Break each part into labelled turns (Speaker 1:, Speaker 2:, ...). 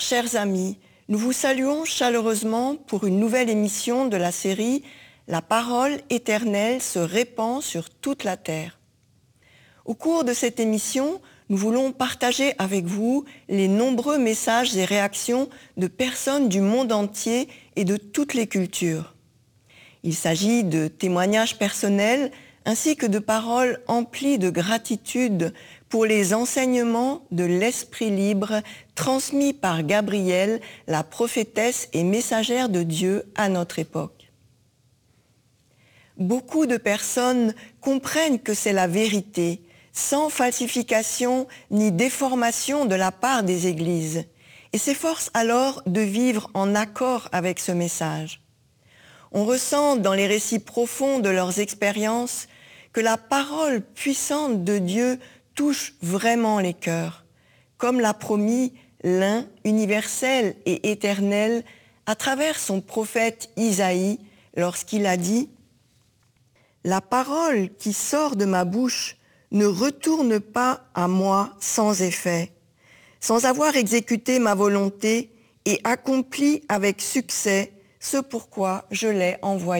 Speaker 1: Chers amis, nous vous saluons chaleureusement pour une nouvelle émission de la série « La parole éternelle se répand sur toute la terre ». Au cours de cette émission, nous voulons partager avec vous les nombreux messages et réactions de personnes du monde entier et de toutes les cultures. Il s'agit de témoignages personnels ainsi que de paroles emplies de gratitude pour les enseignements de l'Esprit libre transmis par Gabrielle, la prophétesse et messagère de Dieu à notre époque. Beaucoup de personnes comprennent que c'est la vérité, sans falsification ni déformation de la part des églises, et s'efforcent alors de vivre en accord avec ce message. On ressent dans les récits profonds de leurs expériences que la parole puissante de Dieu touche vraiment les cœurs, comme l'a promis l'un universel et éternel à travers son prophète Isaïe lorsqu'il a dit « La parole qui sort de ma bouche ne retourne pas à moi sans effet, sans avoir exécuté ma volonté et accompli avec succès ce pourquoi je l'ai envoyé. »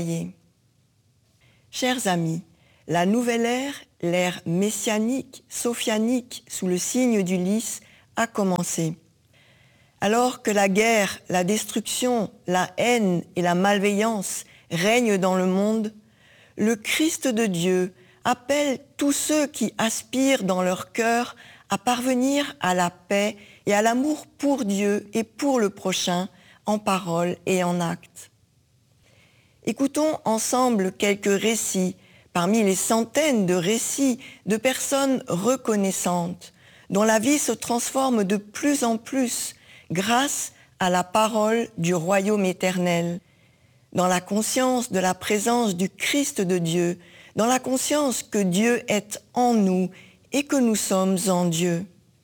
Speaker 1: Chers amis, la nouvelle ère, l'ère messianique, sophianique, sous le signe du lys, a commencé. Alors que la guerre, la destruction, la haine et la malveillance règnent dans le monde, le Christ de Dieu appelle tous ceux qui aspirent dans leur cœur à parvenir à la paix et à l'amour pour Dieu et pour le prochain, en parole et en acte. Écoutons ensemble quelques récits, parmi les centaines de récits de personnes reconnaissantes, dont la vie se transforme de plus en plus grâce à la parole du royaume éternel, dans la conscience de la présence du Christ de Dieu, dans la conscience que Dieu est en nous et que nous sommes en Dieu.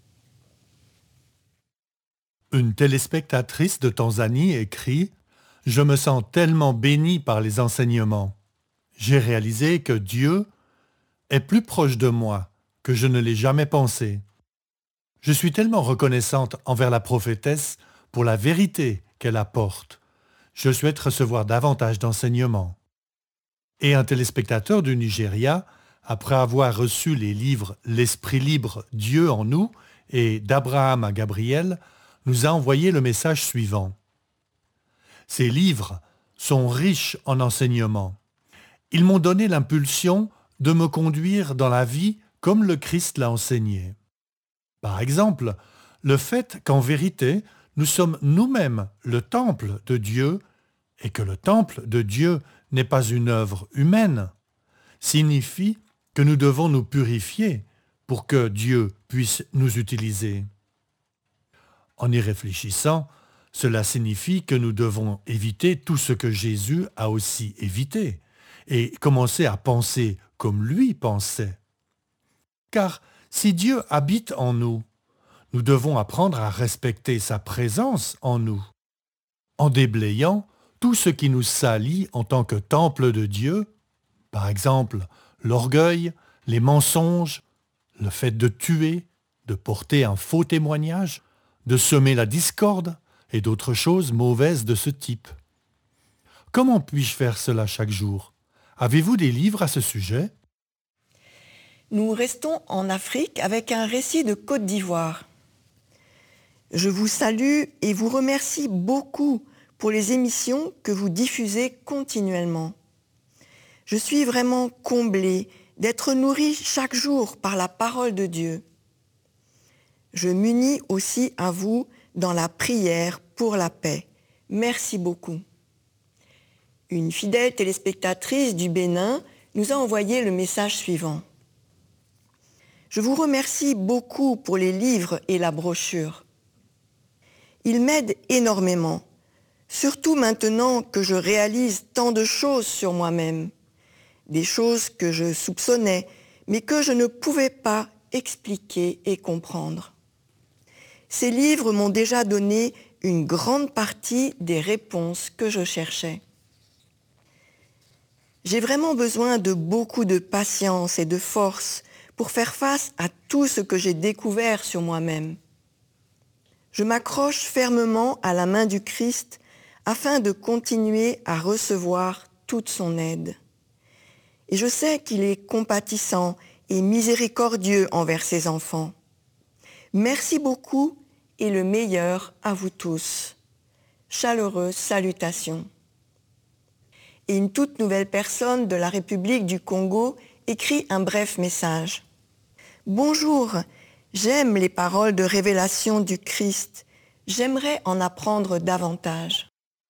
Speaker 2: Une téléspectatrice de Tanzanie écrit « Je me sens tellement bénie par les enseignements. J'ai réalisé que Dieu est plus proche de moi que je ne l'ai jamais pensé. Je suis tellement reconnaissante envers la prophétesse pour la vérité qu'elle apporte. Je souhaite recevoir davantage d'enseignements. » Et un téléspectateur du Nigeria, après avoir reçu les livres « L'Esprit libre, Dieu en nous » et « d'Abraham à Gabriel », nous a envoyé le message suivant. Ces livres sont riches en enseignements. Ils m'ont donné l'impulsion de me conduire dans la vie comme le Christ l'a enseigné. Par exemple, le fait qu'en vérité, nous sommes nous-mêmes le temple de Dieu et que le temple de Dieu n'est pas une œuvre humaine, signifie que nous devons nous purifier pour que Dieu puisse nous utiliser. En y réfléchissant, cela signifie que nous devons éviter tout ce que Jésus a aussi évité et commencer à penser comme lui pensait. Car si Dieu habite en nous, nous devons apprendre à respecter sa présence en nous, en déblayant tout ce qui nous salit en tant que temple de Dieu, par exemple l'orgueil, les mensonges, le fait de tuer, de porter un faux témoignage, de semer la discorde et d'autres choses mauvaises de ce type. Comment puis-je faire cela chaque jour? Avez-vous des livres à ce sujet?
Speaker 1: Nous restons en Afrique avec un récit de Côte d'Ivoire. Je vous salue et vous remercie beaucoup pour les émissions que vous diffusez continuellement. Je suis vraiment comblée d'être nourrie chaque jour par la parole de Dieu. Je m'unis aussi à vous dans la prière pour la paix. Merci beaucoup. Une fidèle téléspectatrice du Bénin nous a envoyé le message suivant. Je vous remercie beaucoup pour les livres et la brochure. Ils m'aident énormément, surtout maintenant que je réalise tant de choses sur moi-même, des choses que je soupçonnais, mais que je ne pouvais pas expliquer et comprendre. Ces livres m'ont déjà donné une grande partie des réponses que je cherchais. J'ai vraiment besoin de beaucoup de patience et de force pour faire face à tout ce que j'ai découvert sur moi-même. Je m'accroche fermement à la main du Christ afin de continuer à recevoir toute son aide. Et je sais qu'il est compatissant et miséricordieux envers ses enfants. Merci beaucoup et le meilleur à vous tous. Chaleureuse salutation. Et une toute nouvelle personne de la République du Congo écrit un bref message. Bonjour, j'aime les paroles de révélation du Christ. J'aimerais en apprendre davantage.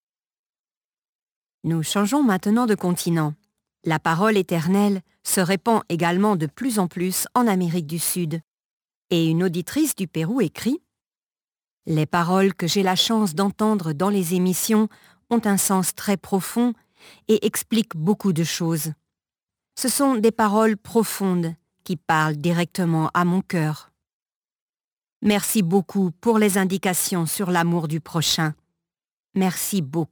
Speaker 3: Nous changeons maintenant de continent. La parole éternelle se répand également de plus en plus en Amérique du Sud. Et une auditrice du Pérou écrit « Les paroles que j'ai la chance d'entendre dans les émissions ont un sens très profond et expliquent beaucoup de choses. Ce sont des paroles profondes qui parlent directement à mon cœur. Merci beaucoup pour les indications sur l'amour du prochain. Merci beaucoup. »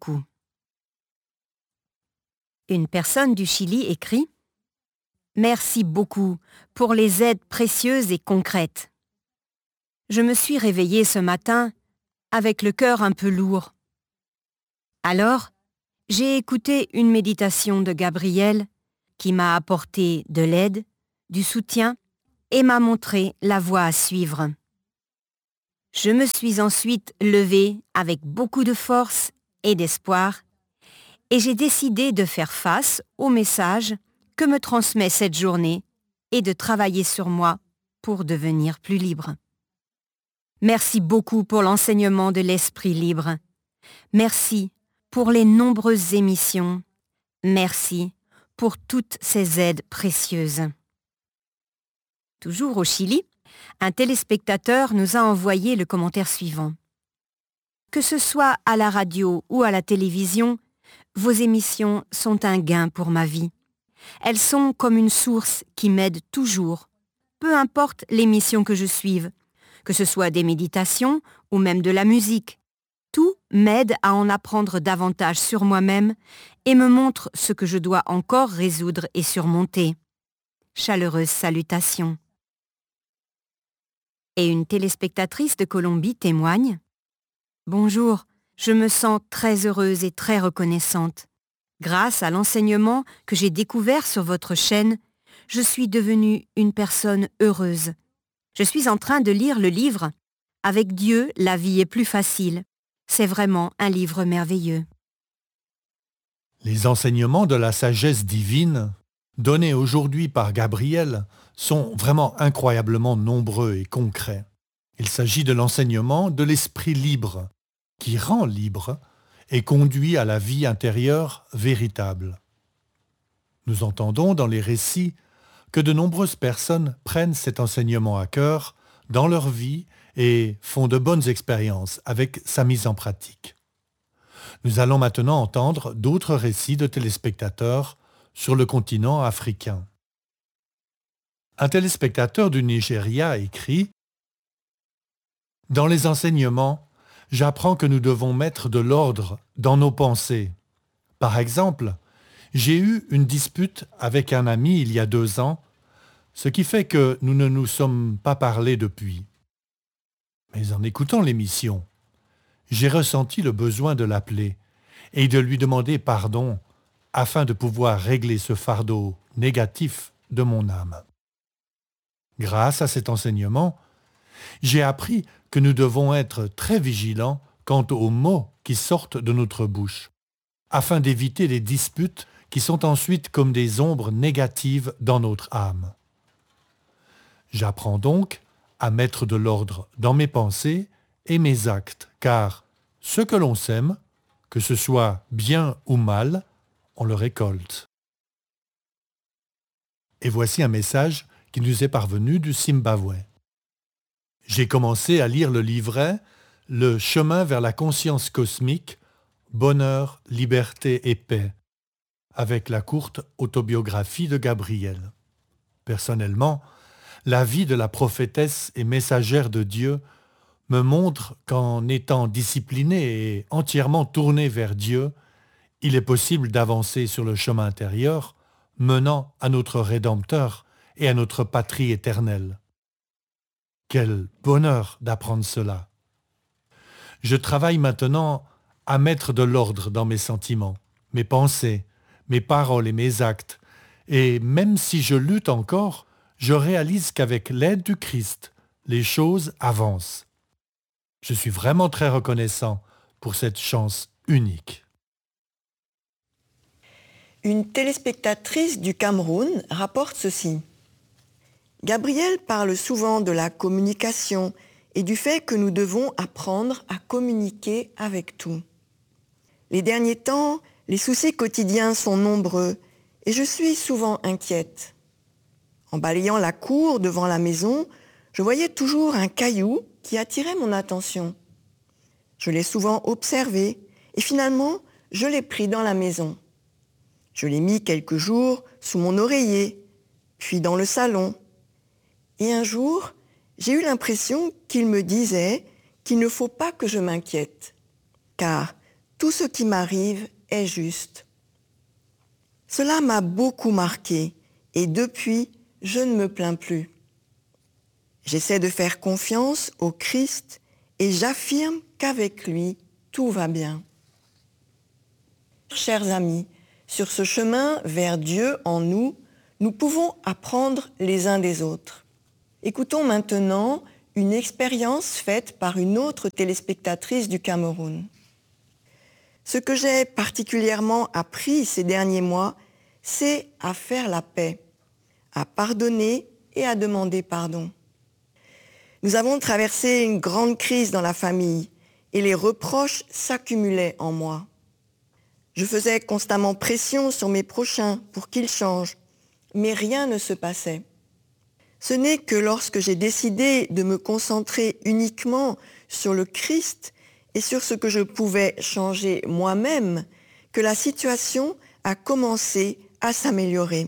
Speaker 3: Une personne du Chili écrit « Merci beaucoup pour les aides précieuses et concrètes. Je me suis réveillée ce matin avec le cœur un peu lourd. Alors, j'ai écouté une méditation de Gabriel qui m'a apporté de l'aide, du soutien et m'a montré la voie à suivre. Je me suis ensuite levée avec beaucoup de force et d'espoir et j'ai décidé de faire face au message que me transmet cette journée et de travailler sur moi pour devenir plus libre. Merci beaucoup pour l'enseignement de l'esprit libre. Merci pour les nombreuses émissions. Merci pour toutes ces aides précieuses. Toujours au Chili, un téléspectateur nous a envoyé le commentaire suivant. Que ce soit à la radio ou à la télévision, vos émissions sont un gain pour ma vie. Elles sont comme une source qui m'aide toujours, peu importe l'émission que je suive, que ce soit des méditations ou même de la musique. Tout m'aide à en apprendre davantage sur moi-même et me montre ce que je dois encore résoudre et surmonter. Chaleureuse salutation. Et une téléspectatrice de Colombie témoigne. Bonjour, je me sens très heureuse et très reconnaissante. Grâce à l'enseignement que j'ai découvert sur votre chaîne, je suis devenue une personne heureuse. Je suis en train de lire le livre « Avec Dieu, la vie est plus facile ». C'est vraiment un livre merveilleux.
Speaker 2: Les enseignements de la sagesse divine, donnés aujourd'hui par Gabriel, sont vraiment incroyablement nombreux et concrets. Il s'agit de l'enseignement de l'esprit libre, qui rend libre et conduit à la vie intérieure véritable. Nous entendons dans les récits que de nombreuses personnes prennent cet enseignement à cœur dans leur vie et font de bonnes expériences avec sa mise en pratique. Nous allons maintenant entendre d'autres récits de téléspectateurs sur le continent africain. Un téléspectateur du Nigeria écrit « Dans les enseignements, j'apprends que nous devons mettre de l'ordre dans nos pensées. Par exemple, j'ai eu une dispute avec un ami il y a 2 ans, ce qui fait que nous ne nous sommes pas parlé depuis. Mais en écoutant l'émission, j'ai ressenti le besoin de l'appeler et de lui demander pardon afin de pouvoir régler ce fardeau négatif de mon âme. Grâce à cet enseignement, j'ai appris que nous devons être très vigilants quant aux mots qui sortent de notre bouche, afin d'éviter les disputes qui sont ensuite comme des ombres négatives dans notre âme. J'apprends donc à mettre de l'ordre dans mes pensées et mes actes, car ce que l'on sème, que ce soit bien ou mal, on le récolte. Et voici un message qui nous est parvenu du Zimbabwe. J'ai commencé à lire le livret « Le chemin vers la conscience cosmique, bonheur, liberté et paix » avec la courte autobiographie de Gabriel. Personnellement, la vie de la prophétesse et messagère de Dieu me montre qu'en étant discipliné et entièrement tourné vers Dieu, il est possible d'avancer sur le chemin intérieur menant à notre Rédempteur et à notre patrie éternelle. Quel bonheur d'apprendre cela! Je travaille maintenant à mettre de l'ordre dans mes sentiments, mes pensées, mes paroles et mes actes. Et même si je lutte encore, je réalise qu'avec l'aide du Christ, les choses avancent. Je suis vraiment très reconnaissant pour cette chance unique.
Speaker 1: Une téléspectatrice du Cameroun rapporte ceci. Gabriel parle souvent de la communication et du fait que nous devons apprendre à communiquer avec tout. Les derniers temps, les soucis quotidiens sont nombreux et je suis souvent inquiète. En balayant la cour devant la maison, je voyais toujours un caillou qui attirait mon attention. Je l'ai souvent observé et finalement, je l'ai pris dans la maison. Je l'ai mis quelques jours sous mon oreiller, puis dans le salon. Et un jour, j'ai eu l'impression qu'il me disait qu'il ne faut pas que je m'inquiète, car tout ce qui m'arrive est juste. Cela m'a beaucoup marqué et depuis, je ne me plains plus. J'essaie de faire confiance au Christ et j'affirme qu'avec lui, tout va bien. Chers amis, sur ce chemin vers Dieu en nous, nous pouvons apprendre les uns des autres. Écoutons maintenant une expérience faite par une autre téléspectatrice du Cameroun. Ce que j'ai particulièrement appris ces derniers mois, c'est à faire la paix, à pardonner et à demander pardon. Nous avons traversé une grande crise dans la famille et les reproches s'accumulaient en moi. Je faisais constamment pression sur mes prochains pour qu'ils changent, mais rien ne se passait. Ce n'est que lorsque j'ai décidé de me concentrer uniquement sur le Christ et sur ce que je pouvais changer moi-même que la situation a commencé à s'améliorer.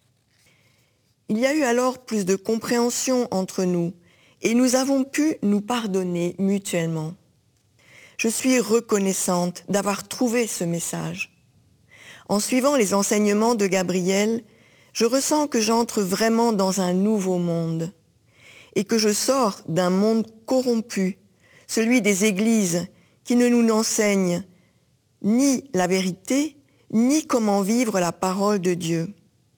Speaker 1: Il y a eu alors plus de compréhension entre nous et nous avons pu nous pardonner mutuellement. Je suis reconnaissante d'avoir trouvé ce message. En suivant les enseignements de Gabriel, je ressens que j'entre vraiment dans un nouveau monde et que je sors d'un monde corrompu, celui des églises qui ne nous enseignent ni la vérité, ni comment vivre la parole de Dieu.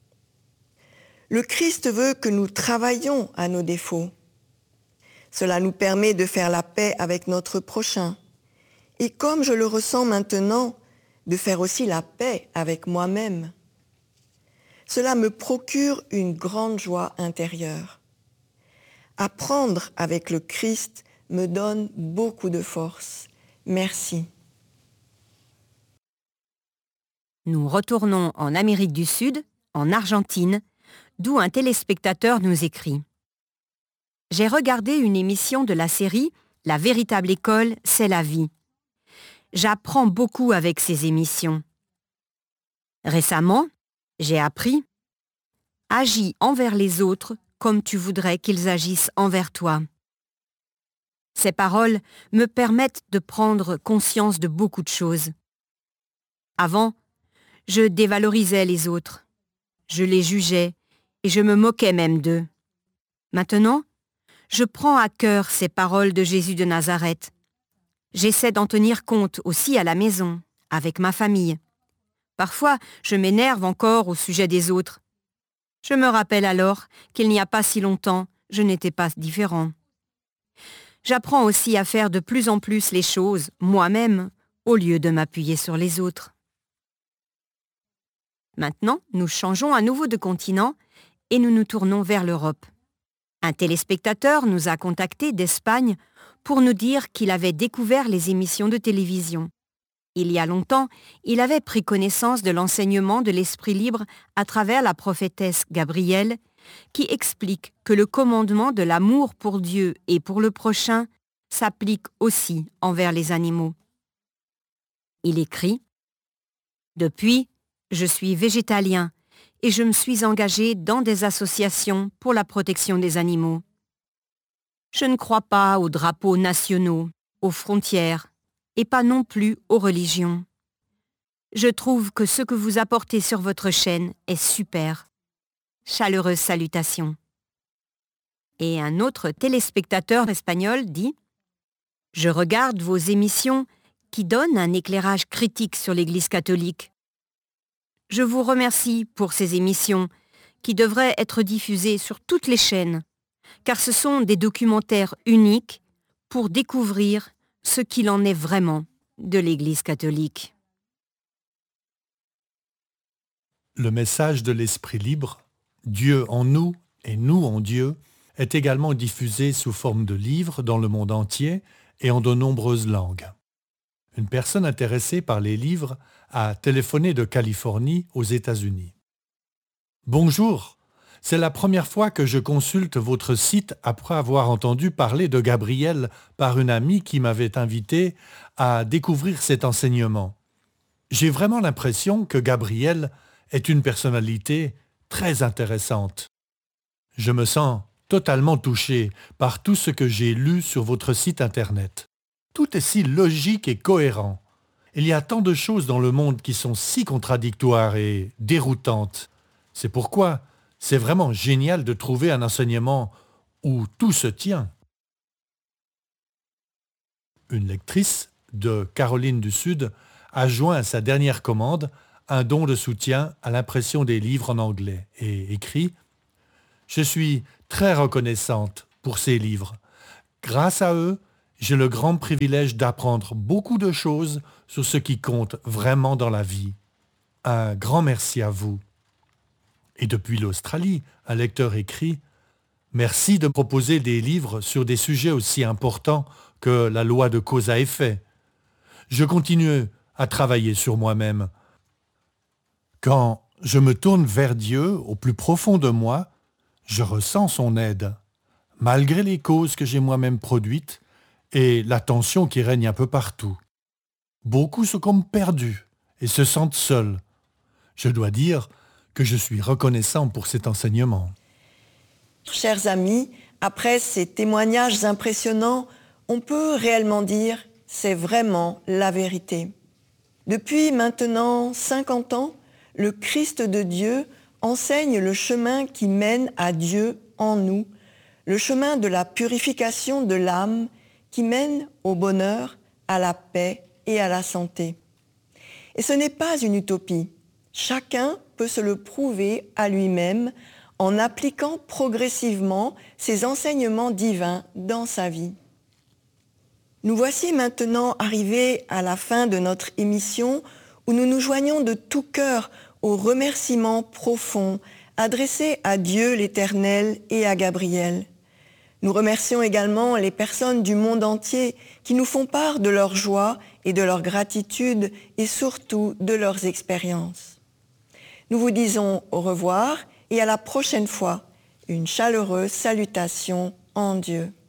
Speaker 1: Le Christ veut que nous travaillions à nos défauts. Cela nous permet de faire la paix avec notre prochain. Et comme je le ressens maintenant, de faire aussi la paix avec moi-même. Cela me procure une grande joie intérieure. Apprendre avec le Christ me donne beaucoup de force. Merci.
Speaker 3: Nous retournons en Amérique du Sud, en Argentine, d'où un téléspectateur nous écrit. J'ai regardé une émission de la série « La véritable école, c'est la vie ». J'apprends beaucoup avec ces émissions. Récemment, j'ai appris « Agis envers les autres comme tu voudrais qu'ils agissent envers toi ». Ces paroles me permettent de prendre conscience de beaucoup de choses. Avant, je dévalorisais les autres, je les jugeais et je me moquais même d'eux. Maintenant, je prends à cœur ces paroles de Jésus de Nazareth. J'essaie d'en tenir compte aussi à la maison, avec ma famille. Parfois, je m'énerve encore au sujet des autres. Je me rappelle alors qu'il n'y a pas si longtemps, je n'étais pas différent. J'apprends aussi à faire de plus en plus les choses, moi-même, au lieu de m'appuyer sur les autres. Maintenant, nous changeons à nouveau de continent et nous nous tournons vers l'Europe. Un téléspectateur nous a contactés d'Espagne pour nous dire qu'il avait découvert les émissions de télévision. Il y a longtemps, il avait pris connaissance de l'enseignement de l'Esprit libre à travers la prophétesse Gabrielle, qui explique que le commandement de l'amour pour Dieu et pour le prochain s'applique aussi envers les animaux. Il écrit « Depuis, je suis végétalien et je me suis engagé dans des associations pour la protection des animaux. Je ne crois pas aux drapeaux nationaux, aux frontières, et pas non plus aux religions. Je trouve que ce que vous apportez sur votre chaîne est super. Chaleureuse salutation. » Et un autre téléspectateur espagnol dit Je regarde vos émissions qui donnent un éclairage critique sur l'Église catholique. Je vous remercie pour ces émissions qui devraient être diffusées sur toutes les chaînes, car ce sont des documentaires uniques pour découvrir ce qu'il en est vraiment de l'Église catholique.
Speaker 2: Le message de l'Esprit libre, Dieu en nous et nous en Dieu, est également diffusé sous forme de livres dans le monde entier et en de nombreuses langues. Une personne intéressée par les livres a téléphoné de Californie aux États-Unis. Bonjour, c'est la première fois que je consulte votre site après avoir entendu parler de Gabriel par une amie qui m'avait invité à découvrir cet enseignement. J'ai vraiment l'impression que Gabriel est une personnalité très intéressante. Je me sens totalement touché par tout ce que j'ai lu sur votre site internet. Tout est si logique et cohérent. Il y a tant de choses dans le monde qui sont si contradictoires et déroutantes. C'est pourquoi c'est vraiment génial de trouver un enseignement où tout se tient. Une lectrice de Caroline du Sud a joint à sa dernière commande un don de soutien à l'impression des livres en anglais et écrit « Je suis très reconnaissante pour ces livres. Grâce à eux, j'ai le grand privilège d'apprendre beaucoup de choses sur ce qui compte vraiment dans la vie. Un grand merci à vous. » Et depuis l'Australie, un lecteur écrit « Merci de proposer des livres sur des sujets aussi importants que la loi de cause à effet. Je continue à travailler sur moi-même. Quand je me tourne vers Dieu au plus profond de moi, je ressens son aide, malgré les causes que j'ai moi-même produites et la tension qui règne un peu partout. Beaucoup sont comme perdus et se sentent seuls. Je dois dire que je suis reconnaissant pour cet enseignement.
Speaker 1: Chers amis, après ces témoignages impressionnants, on peut réellement dire « c'est vraiment la vérité ». Depuis maintenant 50 ans, le Christ de Dieu enseigne le chemin qui mène à Dieu en nous, le chemin de la purification de l'âme qui mène au bonheur, à la paix et à la santé. Et ce n'est pas une utopie. Chacun peut se le prouver à lui-même en appliquant progressivement ces enseignements divins dans sa vie. Nous voici maintenant arrivés à la fin de notre émission où nous nous joignons de tout cœur aux remerciements profonds adressés à Dieu l'Éternel et à Gabriel. Nous remercions également les personnes du monde entier qui nous font part de leur joie et de leur gratitude et surtout de leurs expériences. Nous vous disons au revoir et à la prochaine fois. Une chaleureuse salutation en Dieu.